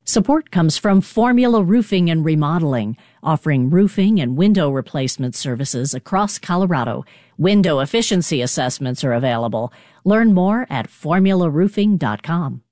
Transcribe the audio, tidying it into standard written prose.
Support comes from Formula Roofing and Remodeling, offering roofing and window replacement services across Colorado. Window efficiency assessments are available. Learn more at formularoofing.com.